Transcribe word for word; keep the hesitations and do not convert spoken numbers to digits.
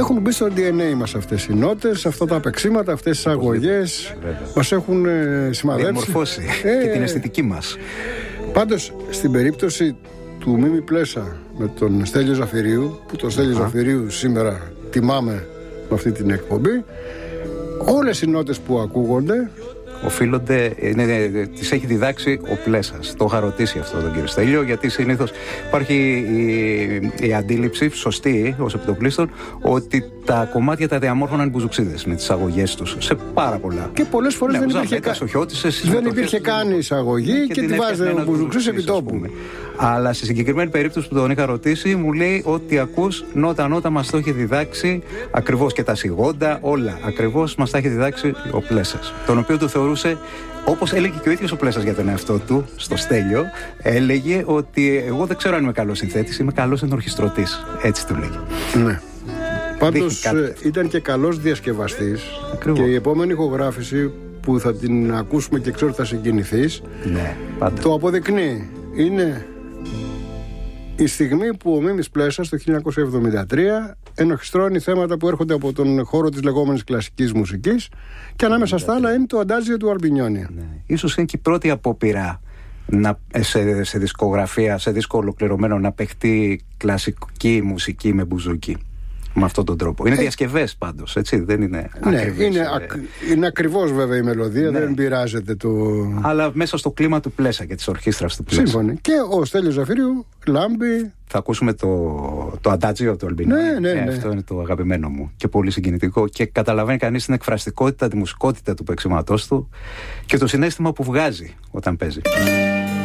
Έχουν μπει στο ντι εν έι μας αυτές οι νότες, αυτά τα παίξίματα, αυτές τις αγωγές. Μας έχουν ε, σημαδέψει. Διαμορφώσει ε, και την αισθητική μας. Πάντως, στην περίπτωση του Μίμη Πλέσα με τον Στέλιο Ζαφυρίου, που τον Στέλιο Ζαφυρίου σήμερα τιμάμε με αυτή την εκπομπή, όλες οι νότες που ακούγονται οφείλονται, είναι, τις έχει διδάξει ο Πλέσας. Το είχα ρωτήσει αυτό τον κύριο Στέλιο, γιατί συνήθως υπάρχει η, η αντίληψη, σωστή ως επιτοπλίστων, ότι τα κομμάτια τα διαμόρφωναν οι μπουζουξίδες με τις αγωγές τους σε πάρα πολλά. Και πολλές φορές ναι, δεν υπήρχε, κα... δεν υπήρχε καν εισαγωγή και, και τη βάζε ο μπουζουξής επί τόπου. Αλλά στη συγκεκριμένη περίπτωση που τον είχα ρωτήσει, μου λέει ότι ακούς νότα-νότα μας το έχει διδάξει ακριβώς, και τα σιγόντα, όλα ακριβώς μας τα έχει διδάξει ο Πλέσας. Τον οποίο του θεωρούσε, όπως έλεγε και ο ίδιος ο Πλέσας για τον εαυτό του, στο Στέλιο, έλεγε ότι εγώ δεν ξέρω αν είμαι καλός συνθέτης, είμαι καλός ενορχιστρωτής. Έτσι του λέγε. Ναι. Πάντως ήταν και καλός διασκευαστής. Ακριβώς. Και η επόμενη ηχογράφηση που θα την ακούσουμε και ξέρω ότι θα συγκινηθείς, ναι, το αποδεικνύει. Είναι η στιγμή που ο Μίμης Πλέσας το χίλια εννιακόσια εβδομήντα τρία ενορχιστρώνει θέματα που έρχονται από τον χώρο της λεγόμενης κλασικής μουσικής, και ανάμεσα στα άλλα είναι το αντάζιο του Αλμπινιόνι. Ναι. Ίσως είναι και η πρώτη απόπειρα να, σε, σε δισκογραφία, σε δίσκο ολοκληρωμένο, να παιχτεί κλασική μουσική με μπουζούκι. Με αυτόν τον τρόπο. Είναι ε, διασκευές πάντως, έτσι, δεν είναι ναι, ακριβές. Είναι, ακ, είναι ακριβώς βέβαια η μελωδία, ναι. Δεν πειράζεται το... Αλλά μέσα στο κλίμα του Πλέσα και της ορχήστρας του Πλέσα. Σύμφωνοι. Και ο Στέλιος Ζαφυρίου λάμπει. Θα ακούσουμε το, το αντάτζιο του Αλμπινιόνι. Ναι, ναι, ε, ναι. Αυτό είναι το αγαπημένο μου και πολύ συγκινητικό, και καταλαβαίνει κανείς την εκφραστικότητα, τη μουσικότητα του παίξηματός του και το συναίσθημα που βγάζει όταν παίζει.